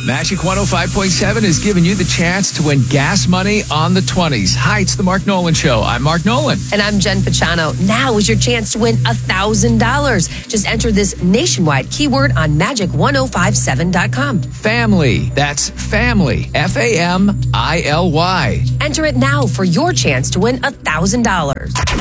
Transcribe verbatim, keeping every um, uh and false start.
Magic one oh five point seven is giving you the chance to win gas money on the twenties. Hi, it's the Mark Nolan Show. I'm Mark Nolan. And I'm Jen Pachano. Now is your chance to win one thousand dollars. Just enter this nationwide keyword on magic ten fifty-seven dot com. Family. That's family. F A M I L Y. Enter it now for your chance to win one thousand dollars.